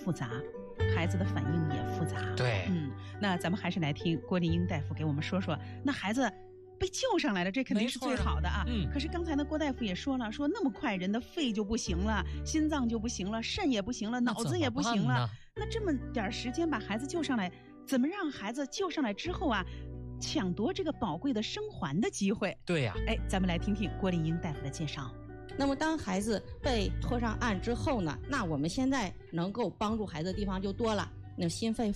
复杂，孩子的反应也复杂。 对， 那咱们还是来听郭丽英大夫给我们说说，那孩子被救上来了，这肯定是最好的啊。可是刚才呢，郭大夫也说了，说那么快人的肺就不行了，心脏就不行了，肾也不行了，脑子也不行了，那这么点时间把孩子救上来，怎么让孩子救上来之后啊，抢夺这个宝贵的生还的机会？ 对呀， 咱们来听听郭丽英大夫的介绍。 那么当孩子被拖上岸之后呢，那我们现在能够帮助孩子的地方就多了。那心肺